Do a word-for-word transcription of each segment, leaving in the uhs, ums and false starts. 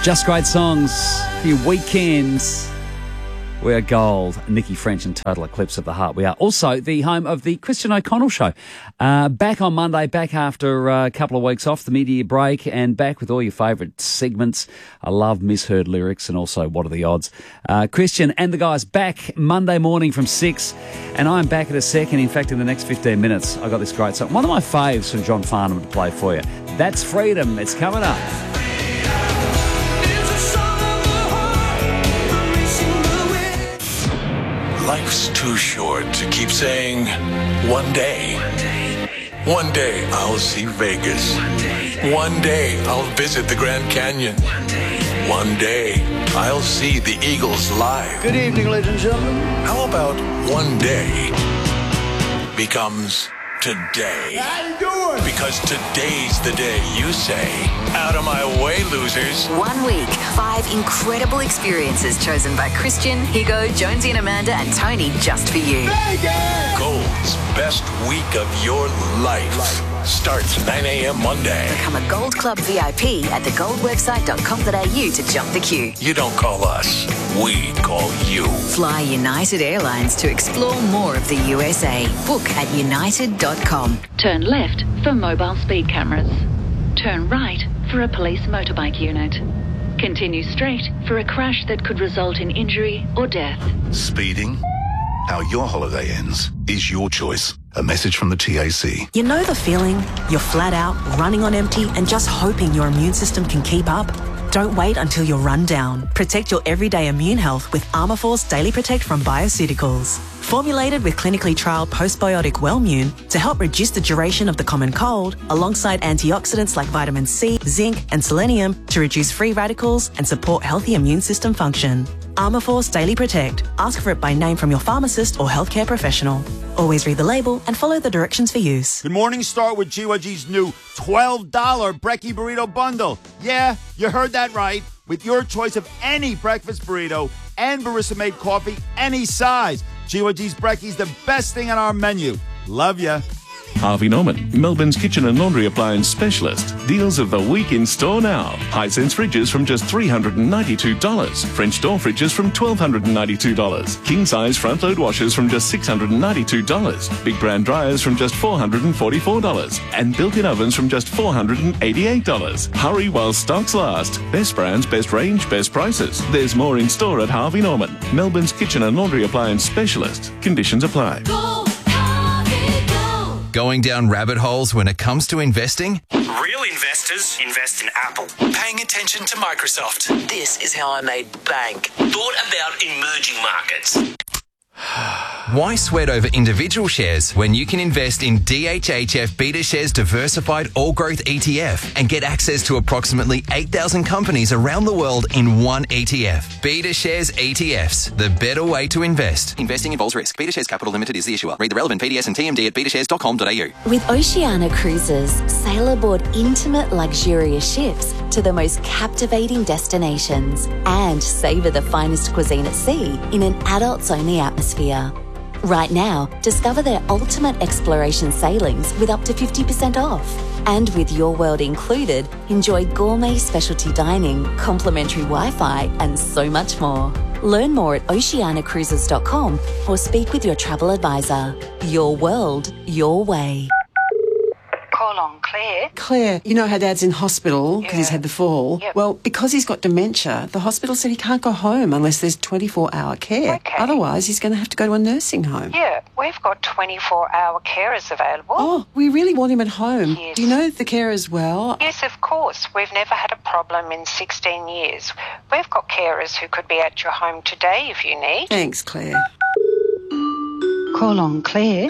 Just great songs for your weekends. We are gold. Nikki French and Total Eclipse of the Heart. We are also the home of the Christian O'Connell Show. Uh, back on Monday, back after uh, a couple of weeks off the mid-year break, and back with all your favourite segments. I love misheard lyrics and also What Are the Odds. Uh, Christian and the guys back Monday morning from six, and I'm back at a second. In fact, in the next fifteen minutes, I got this great song. One of my faves from John Farnham to play for you. That's Freedom. It's coming up. Life's too short to keep saying, one day. One day I'll see Vegas. One day I'll visit the Grand Canyon. One day I'll see the Eagles live. Good evening, ladies and gentlemen. How about one day becomes today? How you doing? Because today's the day you say, out of my way, losers. One week, five incredible experiences chosen by Christian, Higo, Jonesy and Amanda and Tony just for you. Vegas! Gold's best week of your life starts nine a.m. Monday. Become a Gold Club V I P at the gold website dot com dot a u to jump the queue. You don't call us, we call you. Fly United Airlines to explore more of the U S A. Book at united dot com. Turn left for mobile speed cameras. Turn right for a police motorbike unit. Continue straight for a crash that could result in injury or death. Speeding? How your holiday ends is your choice. A message from the T A C. You know the feeling? You're flat out, running on empty, and just hoping your immune system can keep up? Don't wait until you're run down. Protect your everyday immune health with Armourforce Daily Protect from Bioceuticals. Formulated with clinically trialled postbiotic Wellmune to help reduce the duration of the common cold, alongside antioxidants like vitamin C, zinc, and selenium to reduce free radicals and support healthy immune system function. Armourforce Daily Protect. Ask for it by name from your pharmacist or healthcare professional. Always read the label and follow the directions for use. Good morning, start with G Y G's new twelve dollars Brekkie Burrito Bundle. Yeah, you heard that right. With your choice of any breakfast burrito and barista-made coffee, any size. G Y G's Brekkie's the best thing on our menu. Love ya. Harvey Norman, Melbourne's kitchen and laundry appliance specialist. Deals of the week in store now. Hisense fridges from just three hundred ninety-two dollars. French door fridges from one thousand two hundred ninety-two dollars. King-size front-load washers from just six hundred ninety-two dollars. Big brand dryers from just four hundred forty-four dollars. And built-in ovens from just four hundred eighty-eight dollars. Hurry while stocks last. Best brands, best range, best prices. There's more in store at Harvey Norman, Melbourne's kitchen and laundry appliance specialist. Conditions apply. Go, Harvey, go. Going down rabbit holes when it comes to investing? Real investors invest in Apple. Paying attention to Microsoft. This is how I made bank. Thought about emerging markets. Why sweat over individual shares when you can invest in D H H F BetaShares Diversified All Growth E T F and get access to approximately eight thousand companies around the world in one E T F? BetaShares E T Fs, the better way to invest. Investing involves risk. BetaShares Capital Limited is the issuer. Read the relevant P D S and T M D at beta shares dot com dot a u. With Oceania Cruises, sail aboard intimate, luxurious ships to the most captivating destinations and savour the finest cuisine at sea in an adults-only atmosphere. Right now, discover their ultimate exploration sailings with up to fifty percent off. And with Your World included, enjoy gourmet specialty dining, complimentary Wi-Fi, and so much more. Learn more at oceania cruises dot com or speak with your travel advisor. Your world, your way. Call on Claire. Claire, you know how Dad's in hospital because Yeah. he's had the fall? Yep. Well, because he's got dementia, the hospital said he can't go home unless there's twenty-four hour care. Okay. Otherwise, he's going to have to go to a nursing home. Yeah, we've got twenty-four hour carers available. Oh, we really want him at home. Yes. Do you know the carers well? Yes, of course. We've never had a problem in sixteen years. We've got carers who could be at your home today if you need. Thanks, Claire. Call on Claire.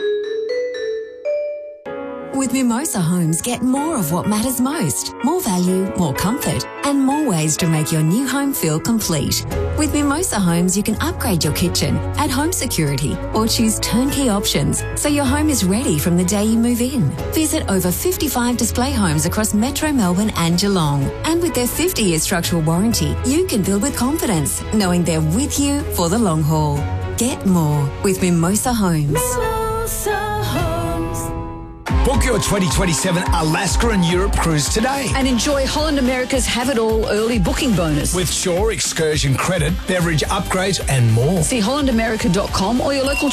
With Mimosa Homes, get more of what matters most. More value, more comfort, and more ways to make your new home feel complete. With Mimosa Homes, you can upgrade your kitchen, add home security, or choose turnkey options so your home is ready from the day you move in. Visit over fifty-five display homes across Metro Melbourne and Geelong. And with their fifty year structural warranty, you can build with confidence, knowing they're with you for the long haul. Get more with Mimosa Homes. Mimosa Homes. Book your twenty twenty-seven Alaska and Europe cruise today. And enjoy Holland America's Have It All early booking bonus. With Shore excursion credit, beverage upgrades and more. See holland america dot com or your local